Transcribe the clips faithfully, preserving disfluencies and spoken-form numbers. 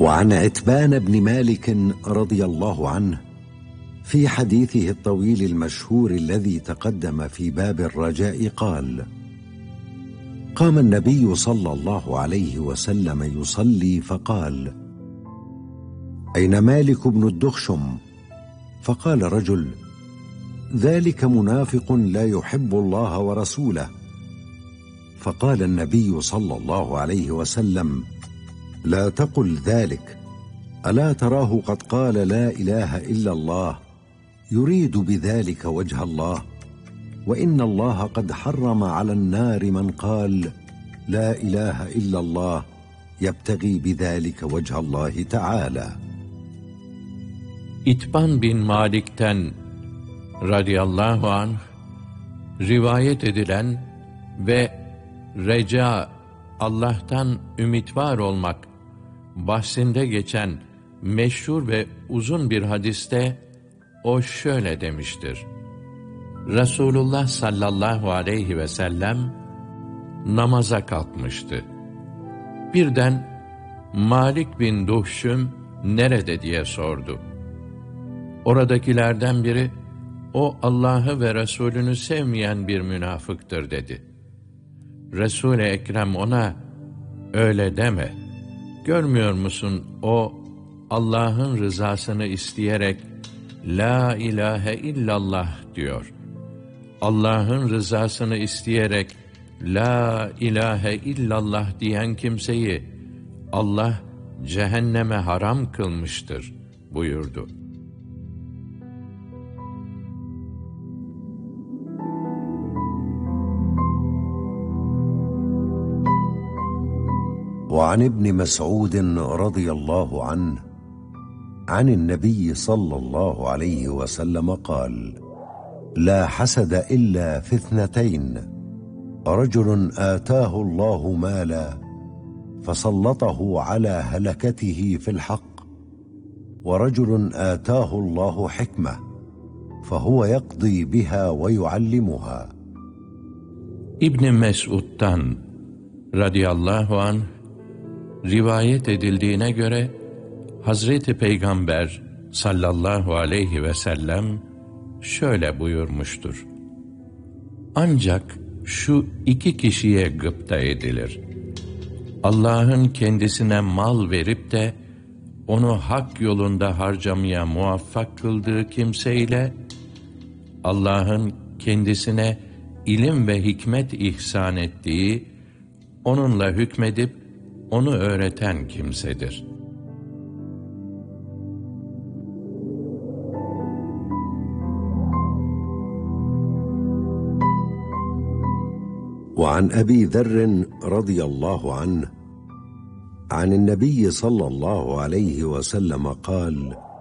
وعن عتبان بن مالك رضي الله عنه في حديثه الطويل المشهور الذي تقدم في باب الرجاء قال: قام النبي صلى الله عليه وسلم يصلي فقال: أين مالك بن الدخشم؟ فقال رجل: ذلك منافق لا يحب الله ورسوله. فقال النبي صلى الله عليه وسلم: لا تقل ذلك، ألا تراه قد قال لا إله إلا الله يريد بذلك وجه الله، وإن الله قد حرم على النار من قال لا إله إلا الله يبتغي بذلك وجه الله تعالى. İtban bin Malik'ten radıyallahu anh rivayet edilen ve reca, Allah'tan ümit var olmak bahsinde geçen meşhur ve uzun bir hadiste o şöyle demiştir: Resulullah sallallahu aleyhi ve sellem namaza kalkmıştı. Birden Malik bin Duhşüm nerede diye sordu. Oradakilerden biri, o Allah'ı ve Resulünü sevmeyen bir münafıktır dedi. Resul-i Ekrem ona, öyle deme, görmüyor musun o Allah'ın rızasını isteyerek la ilahe illallah diyor. Allah'ın rızasını isteyerek la ilahe illallah diyen kimseyi Allah cehenneme haram kılmıştır buyurdu. وعن ابن مسعود رضي الله عنه عن النبي صلى الله عليه وسلم قال: لا حسد إلا في اثنتين، رجل آتاه الله مالا فسلطه على هلكته في الحق، ورجل آتاه الله حكمة فهو يقضي بها ويعلمها. İbn Mes'ud'dan radıyallahu anh rivayet edildiğine göre Hazreti Peygamber sallallahu aleyhi ve sellem şöyle buyurmuştur: ancak şu iki kişiye gıpta edilir. Allah'ın kendisine mal verip de onu hak yolunda harcamaya muvaffak kıldığı kimseyle Allah'ın kendisine ilim ve hikmet ihsan ettiği, onunla hükmedip onu öğreten kimsedir. وعن أبي ذر رضي الله عنه عن النبي صلى الله عليه وسلم قال: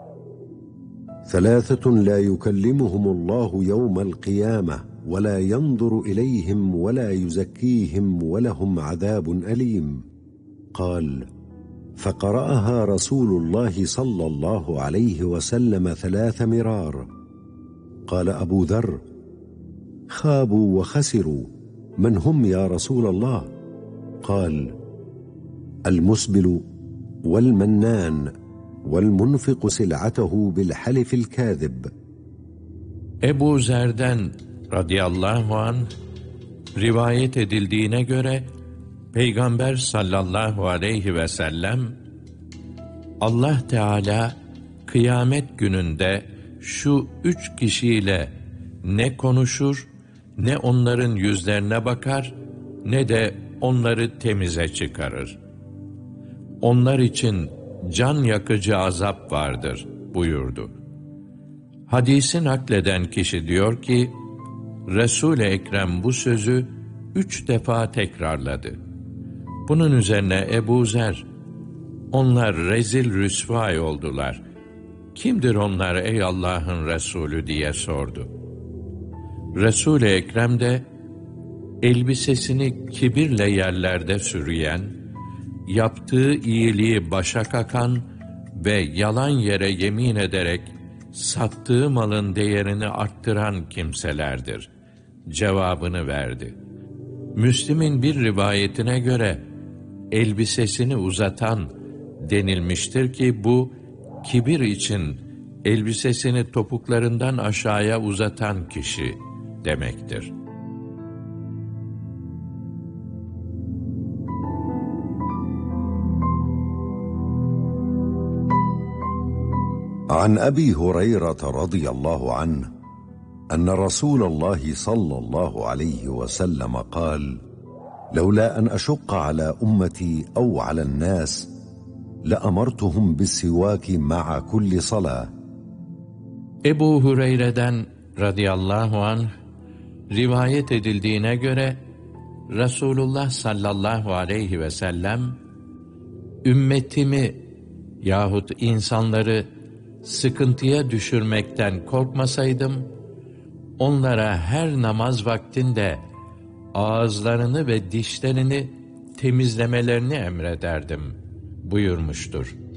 ثلاثة لا يكلمهم الله يوم القيامة ولا ينظر إليهم ولا يزكيهم ولهم عذاب أليم. قال: فقرأها رسول الله صلى الله عليه وسلم ثلاث مرار. قال أبو ذر: خابوا وخسروا، من هم يا رسول الله؟ قال: المسبل والمنان والمنفق سلعته بالحلف الكاذب. Ebu Zer'den radıyallahu anh rivayet edildiğine göre Peygamber sallallahu aleyhi ve sellem, Allah Teala kıyamet gününde şu üç kişiyle ne konuşur, ne onların yüzlerine bakar, ne de onları temize çıkarır. Onlar için can yakıcı azap vardır buyurdu. Hadisi nakleden kişi diyor ki, Resul-i Ekrem bu sözü üç defa tekrarladı. Bunun üzerine Ebu Zer, onlar rezil rüsvay oldular. Kimdir onlar ey Allah'ın Resulü diye sordu. Resul-i Ekrem de, elbisesini kibirle yerlerde sürüyen, yaptığı iyiliği başa kakan ve yalan yere yemin ederek sattığı malın değerini arttıran kimselerdir cevabını verdi. Müslim'in bir rivayetine göre elbisesini uzatan, denilmiştir ki bu kibir için elbisesini topuklarından aşağıya uzatan kişi demektir. عن أبي هريرة رضي الله عنه أن رسول الله صلى الله عليه وسلم قال: لولا أن أشق على أمتي أو على الناس لأمرتهم بالسواك مع كل صلاة. Ebu Hureyre'den radıyallahu anh rivayet edildiğine göre Resulullah sallallahu aleyhi ve sellem ümmetimi yahut insanları sıkıntıya düşürmekten korkmasaydım, onlara her namaz vaktinde ağızlarını ve dişlerini temizlemelerini emrederdim buyurmuştur.